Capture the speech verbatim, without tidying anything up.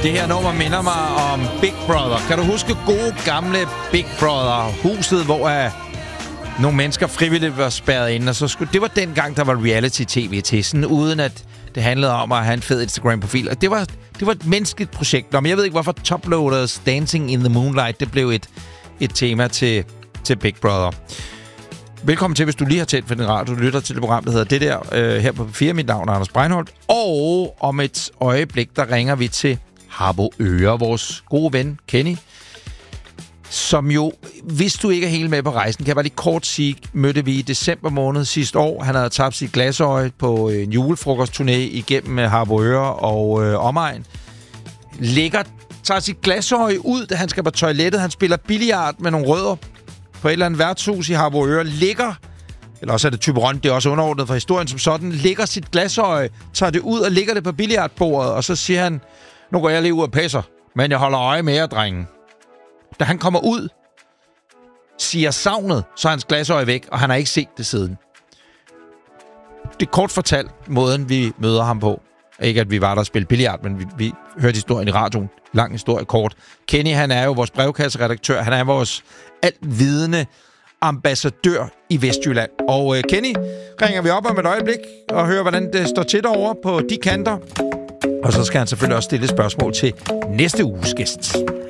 Det her nummer minder mig om Big Brother. Kan du huske gode gamle Big Brother? Huset, hvor uh, nogle mennesker frivilligt var spærret inde. Og så skulle, det var dengang, der var reality-tv til. Sådan uden at det handlede om at have en fed Instagram-profil. Og det var, det var et menneskeligt projekt. Men jeg ved ikke, hvorfor Toploaders Dancing in the Moonlight, det blev et, et tema til, til Big Brother. Velkommen til, hvis du lige har tændt for din radio. Du lytter til det program, der hedder Det Der, øh, her på P fire. Mit navn er Anders Breinholt. Og om et øjeblik, der ringer vi til Harboøre, vores gode ven Kenny, som jo, hvis du ikke er helt med på rejsen, kan jeg bare lige kort sige, mødte vi i december måned sidste år. Han havde tabt sit glasøje på en julefrokostturné igennem Harboøre og øh, omegn. Ligger, tager sit glasøje ud, da han skal på toilettet. Han spiller billiard med nogle rødder på et eller andet værtshus i Harboøre. Ligger, eller også er det Thyborøn, det er også underordnet for historien som sådan, ligger sit glasøje, tager det ud og ligger det på billiardbordet, og så siger han, nu går jeg lige ud og pisser, men jeg holder øje med jer, drenge. Da han kommer ud, siger savnet, så er hans glasøje væk, og han har ikke set det siden. Det er kort fortalt måden, vi møder ham på. Ikke at vi var der og spille billiard, men vi, vi hørte historien i radioen. Lang historie, kort. Kenny, han er jo vores brevkasseredaktør. Han er vores altvidende ambassadør i Vestjylland. Og uh, Kenny, ringer vi op om et øjeblik og hører, hvordan det står til derovre på de kanter. Og så skal han selvfølgelig også stille spørgsmål til næste uges gæst.